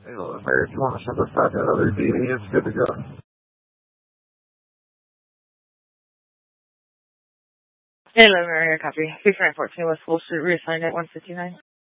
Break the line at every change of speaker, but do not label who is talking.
Hello, Mary. If you want to send us back that other DVD, it's good to go.
Hello, Mary. Copy. 614 West Full Street, reassigned at 159.